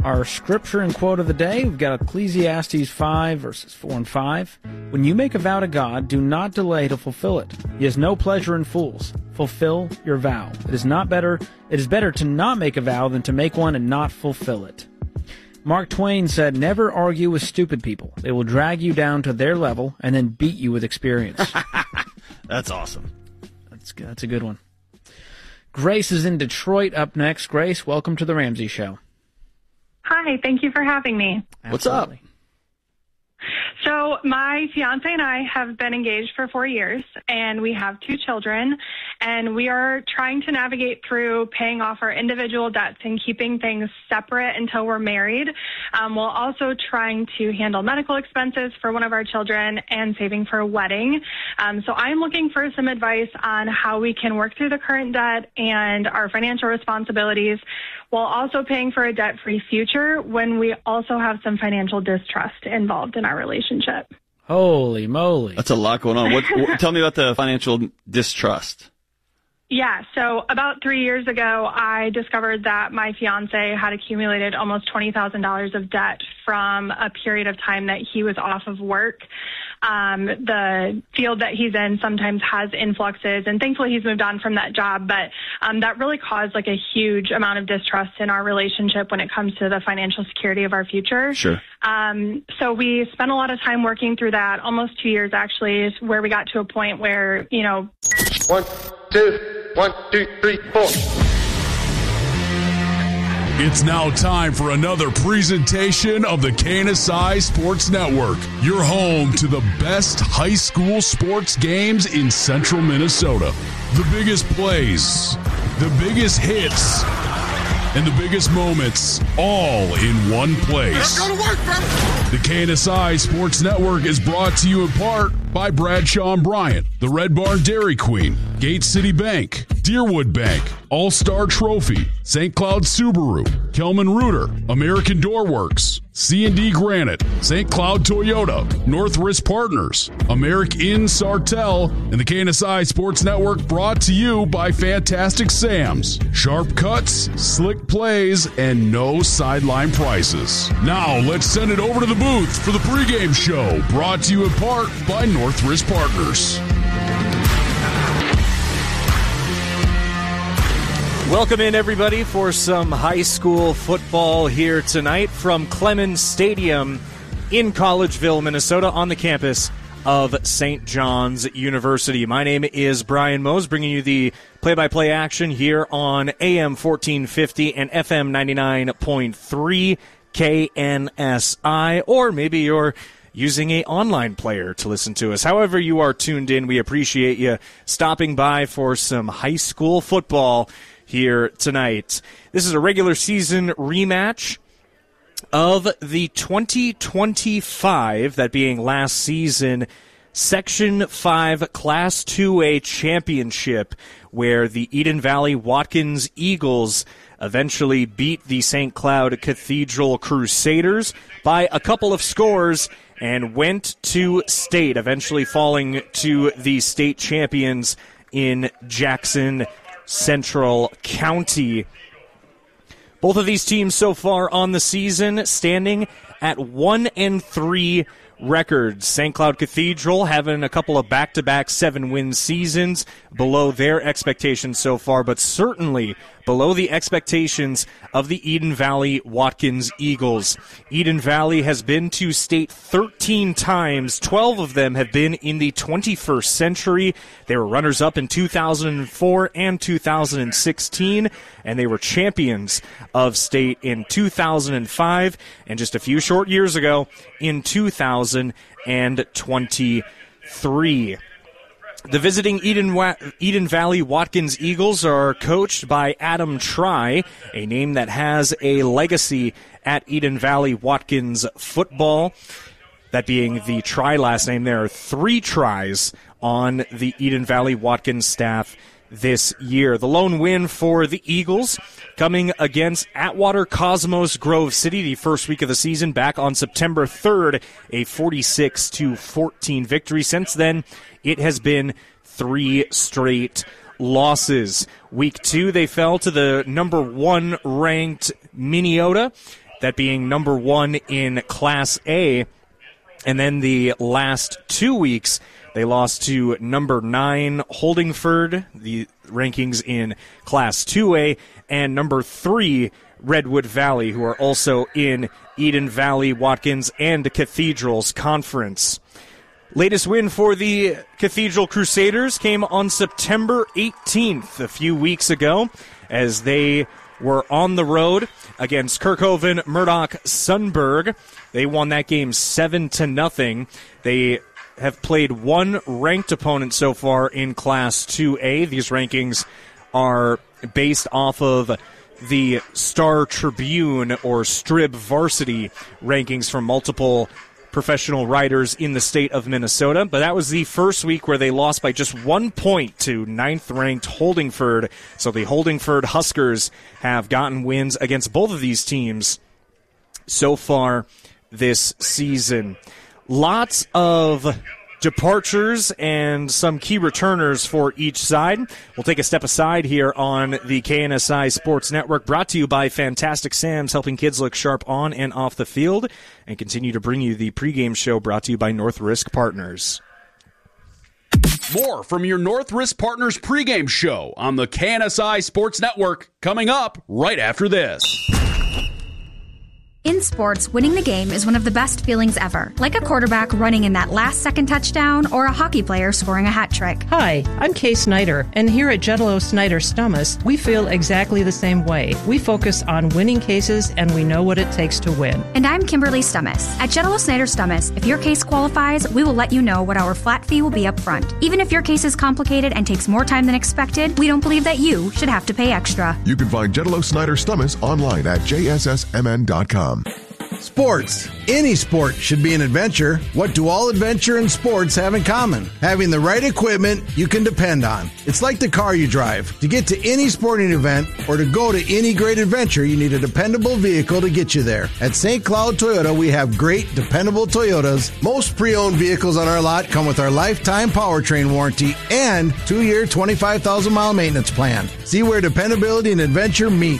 Our scripture and quote of the day, we've got Ecclesiastes 5, verses 4 and 5. When you make a vow to God, do not delay to fulfill it. He has no pleasure in fools. Fulfill your vow. It is better to not make a vow than to make one and not fulfill it. Mark Twain said, never argue with stupid people. They will drag you down to their level and then beat you with experience. That's awesome. That's a good one. Grace is in Detroit up next. Grace, welcome to the Ramsey Show. Hi, thank you for having me. Absolutely. What's up? So my fiance and I have been engaged for 4 years, and we have 2 children, and we are trying to navigate through paying off our individual debts and keeping things separate until we're married, while also trying to handle medical expenses for one of our children and saving for a wedding. So I'm looking for some advice on how we can work through the current debt and our financial responsibilities while also paying for a debt-free future when we also have some financial distrust involved in our relationship. Holy moly. That's a lot going on. Tell me about the financial distrust. Yeah, so about 3 years ago, I discovered that my fiance had accumulated almost $20,000 of debt from a period of time that he was off of work. The field that he's in sometimes has influxes, and thankfully he's moved on from that job, but that really caused like a huge amount of distrust in our relationship when it comes to the financial security of our future. Sure. So we spent a lot of time working through that, almost 2 years actually, where we got to a point where, 1, 2, 1, 2, 3, 4. It's now time for another presentation of the KNSI Sports Network, your home to the best high school sports games in central Minnesota. The biggest plays, the biggest hits, and the biggest moments all in one place. Go to work, brother. The KNSI Sports Network is brought to you in part by Bradshaw and Bryant, the Red Barn Dairy Queen, Gate City Bank, Deerwood Bank, All-Star Trophy, St. Cloud Subaru, Kelman Reuter, American Doorworks, C&D Granite, St. Cloud Toyota, North Risk Partners, Americ Inn Sartell, and the KNSI Sports Network brought to you by Fantastic Sam's. Sharp cuts, slick plays, and no sideline prices. Now let's send it over to the booth for the pregame show, brought to you in part by North Risk Partners. Welcome in, everybody, for some high school football here tonight from Clemens Stadium in Collegeville, Minnesota, on the campus of St. John's University. My name is Brian Mose, bringing you the play-by-play action here on AM 1450 and FM 99.3 KNSI, or maybe you're using an online player to listen to us. However you are tuned in, we appreciate you stopping by for some high school football here tonight. This is a regular season rematch of the 2025, that being last season, Section 5 Class 2A Championship, where the Eden Valley Watkins Eagles eventually beat the St. Cloud Cathedral Crusaders by a couple of scores and went to state, eventually falling to the state champions in Jackson Central County. Both of these teams so far on the season standing at 1-3 records. St. Cloud Cathedral having a couple of back-to-back 7-win seasons, below their expectations so far, but certainly below the expectations of the Eden Valley Watkins Eagles. Eden Valley has been to state 13 times. 12 of them have been in the 21st century. They were runners-up in 2004 and 2016, and they were champions of state in 2005, and just a few short years ago in 2023. The visiting Eden Valley Watkins Eagles are coached by Adam Try, a name that has a legacy at Eden Valley Watkins football. That being the Try last name. There are 3 tries on the Eden Valley Watkins staff this year. The lone win for the Eagles coming against Atwater Cosmos Grove City the first week of the season back on September 3rd, a 46-14 victory. Since then, it has been 3 straight losses. Week 2, they fell to the number 1 ranked Minneota, that being number 1 in Class A. And then the last 2 weeks, they lost to number 9 Holdingford, the rankings in Class 2A, and number 3 Redwood Valley, who are also in Eden Valley, Watkins, and Cathedral's conference. Latest win for the Cathedral Crusaders came on September 18th, a few weeks ago, as they were on the road against Kirkhoven Murdoch Sunberg. They won that game 7-0. They have played one ranked opponent so far in Class 2A. These rankings are based off of the Star Tribune or Strib Varsity rankings from multiple professional writers in the state of Minnesota. But that was the first week where they lost by just 1 point to 9th-ranked Holdingford. So the Holdingford Huskers have gotten wins against both of these teams so far this season. Lots of departures and some key returners for each side. We'll take a step aside here on the KNSI Sports Network, brought to you by Fantastic Sam's, helping kids look sharp on and off the field, and continue to bring you the pregame show brought to you by North Risk Partners. More from your North Risk Partners pregame show on the KNSI Sports Network coming up right after this. In sports, winning the game is one of the best feelings ever, like a quarterback running in that last-second touchdown or a hockey player scoring a hat trick. Hi, I'm Kay Snyder, and here at Jello Snyder Stummus, we feel exactly the same way. We focus on winning cases, and we know what it takes to win. And I'm Kimberly Stummus. At Jello Snyder Stummus, if your case qualifies, we will let you know what our flat fee will be up front. Even if your case is complicated and takes more time than expected, we don't believe that you should have to pay extra. You can find Jello Snyder Stummus online at jssmn.com. Sports. Any sport should be an adventure. What do all adventure and sports have in common? Having the right equipment you can depend on. It's like the car you drive. To get to any sporting event or to go to any great adventure, you need a dependable vehicle to get you there. At St. Cloud Toyota, we have great, dependable Toyotas. Most pre-owned vehicles on our lot come with our lifetime powertrain warranty and 2-year, 25,000-mile maintenance plan. See where dependability and adventure meet.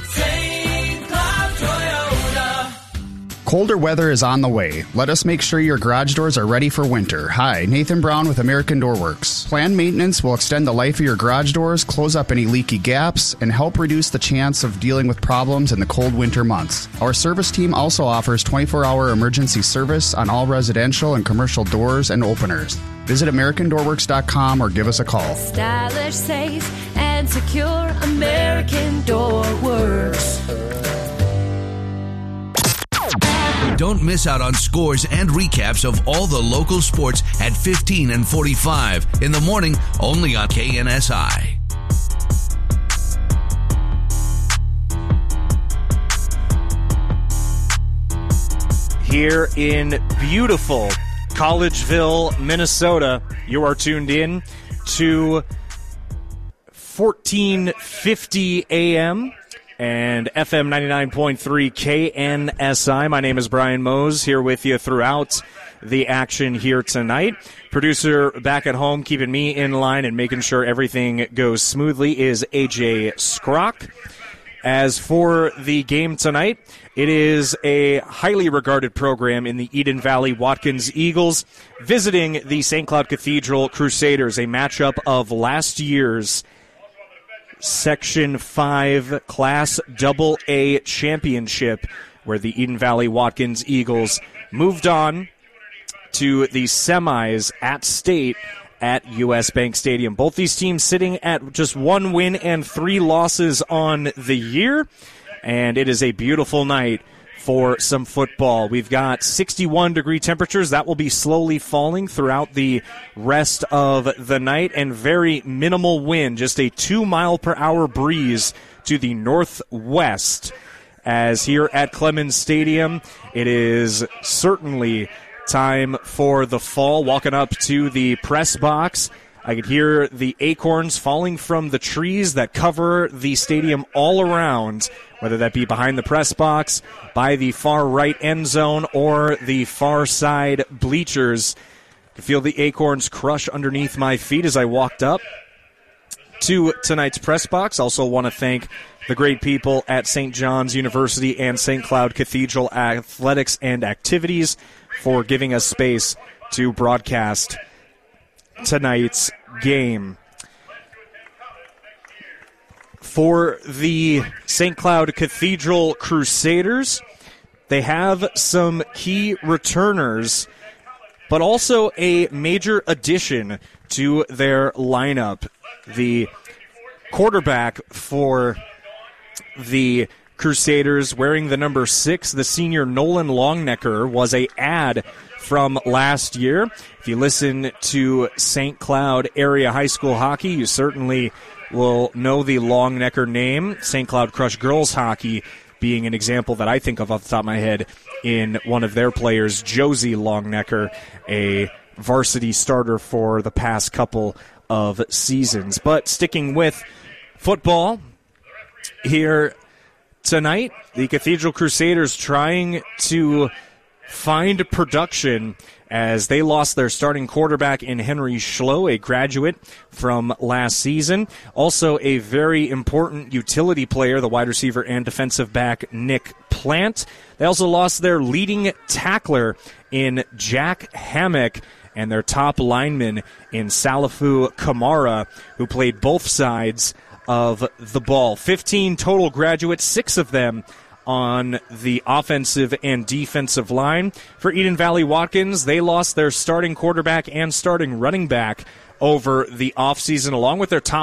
Colder weather is on the way. Let us make sure your garage doors are ready for winter. Hi, Nathan Brown with American Door Works. Planned maintenance will extend the life of your garage doors, close up any leaky gaps, and help reduce the chance of dealing with problems in the cold winter months. Our service team also offers 24-hour emergency service on all residential and commercial doors and openers. Visit AmericanDoorWorks.com or give us a call. Stylish, safe, and secure. American Door Works. Don't miss out on scores and recaps of all the local sports at 15 and 45 in the morning, only on KNSI. Here in beautiful Collegeville, Minnesota, you are tuned in to 1450 AM and FM 99.3 KNSI. My name is Brian Mose, here with you throughout the action here tonight. Producer back at home, keeping me in line and making sure everything goes smoothly, is AJ Skrock. As for the game tonight, it is a highly regarded program in the Eden Valley Watkins Eagles visiting the St. Cloud Cathedral Crusaders, a matchup of last year's Section 5 Class AA Championship, where the Eden Valley Watkins Eagles moved on to the semis at state at U.S. Bank Stadium. Both these teams sitting at just 1 win and 3 losses on the year, and it is a beautiful night for some football. We've got 61-degree temperatures. That will be slowly falling throughout the rest of the night, and very minimal wind, just a 2-mile-per-hour breeze to the northwest. As here at Clemens Stadium, it is certainly time for the fall. Walking up to the press box, I could hear the acorns falling from the trees that cover the stadium all around, whether that be behind the press box, by the far right end zone, or the far side bleachers. I could feel the acorns crush underneath my feet as I walked up. to tonight's press box. Also want to thank the great people at St. John's University and St. Cloud Cathedral Athletics and Activities for giving us space to broadcast tonight's game. For the St. Cloud Cathedral Crusaders, they have some key returners, but also a major addition to their lineup. The quarterback for the Crusaders, wearing the number 6, the senior Nolan Longnecker, was a ad from last year. If you listen to St. Cloud area high school hockey, you certainly will know the Longnecker name. St. Cloud Crush girls hockey being an example that I think of off the top of my head in one of their players, Josie Longnecker, a varsity starter for the past couple of seasons. But sticking with football here tonight, the Cathedral Crusaders trying to find production as they lost their starting quarterback in Henry Schlow, a graduate from last season. Also a very important utility player, the wide receiver and defensive back Nick Plant. They also lost their leading tackler in Jack Hammock and their top lineman in Salafu Kamara, who played both sides of the ball. 15 total graduates, 6 of them on the offensive and defensive line. For Eden Valley Watkins, they lost their starting quarterback and starting running back over the offseason, along with their top